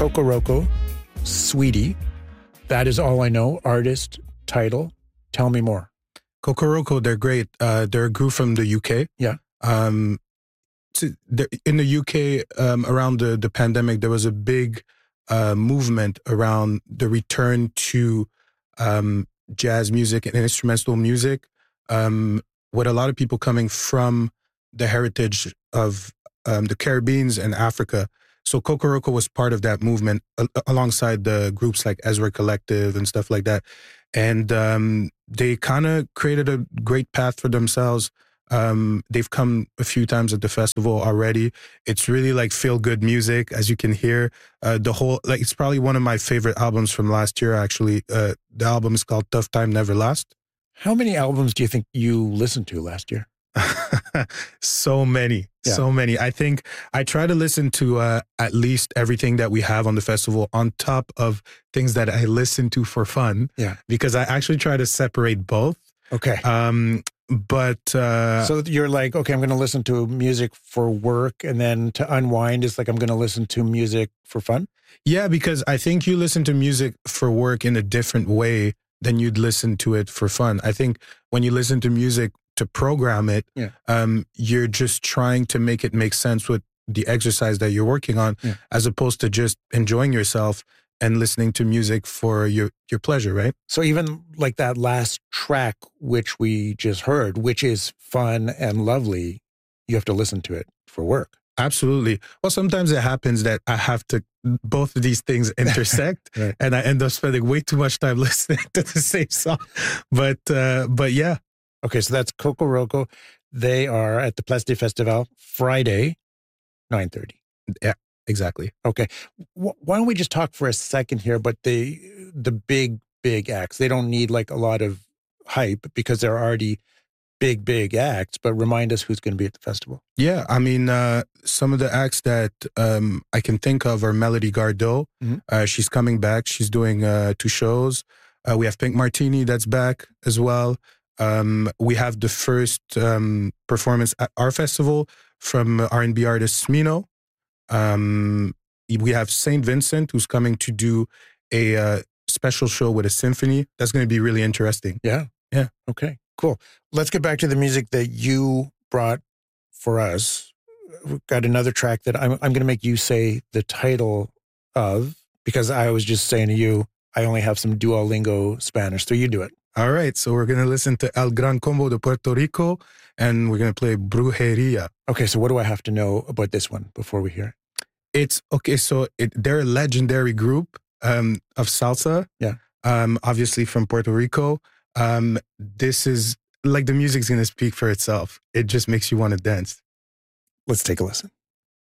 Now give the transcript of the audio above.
Cocoroco, Sweetie. That is all I know. Artist, title. Tell me more. Cocoroco, they're great. They're a group from the UK. Yeah. In the UK, around the pandemic, there was a big movement around the return to jazz music and instrumental music, with a lot of people coming from the heritage of the Caribbean and Africa. So Cocoroco was part of that movement alongside the groups like Ezra Collective and stuff like that. And they kind of created a great path for themselves. They've come a few times at the festival already. It's really like feel-good music, as you can hear. It's probably one of my favorite albums from last year, actually. The album is called Tough Time Never Last. How many albums do you think you listened to last year? So many. I think I try to listen to at least everything that we have on the festival on top of things that I listen to for fun. Yeah. Because I actually try to separate both. Okay. So you're like, okay, I'm going to listen to music for work, and then to unwind is like I'm going to listen to music for fun? Yeah, because I think you listen to music for work in a different way than you'd listen to it for fun. I think when you listen to music to program it, you're just trying to make it make sense with the exercise that you're working on, as opposed to just enjoying yourself and listening to music for your pleasure, right? So even like that last track, which we just heard, which is fun and lovely, you have to listen to it for work. Absolutely. Well, sometimes it happens that I have to, both of these things intersect, Right. and I end up spending way too much time listening to the same song. But yeah. Okay, so that's Cocoroco. They are at the Place des Festivals Friday, 9:30. Yeah, exactly. Okay. Why don't we just talk for a second here, but the big acts, they don't need like a lot of hype because they're already big acts, but remind us who's going to be at the festival. Yeah, I mean, some of the acts that I can think of are Melody Gardot. Mm-hmm. She's coming back. She's doing 2 shows. We have Pink Martini that's back as well. We have the first performance at our festival from R&B artist Smino. We have St. Vincent, who's coming to do a special show with a symphony. That's going to be really interesting. Yeah. Okay, cool. Let's get back to the music that you brought for us. We've got another track that I'm going to make you say the title of, because I was just saying to you, I only have some Duolingo Spanish, so you do it. All right, so we're going to listen to El Gran Combo de Puerto Rico, and we're going to play Brujeria. Okay, so what do I have to know about this one before we hear it? They're a legendary group of salsa. Yeah. Obviously from Puerto Rico. This is, like, the music's going to speak for itself. It just makes you want to dance. Let's take a listen.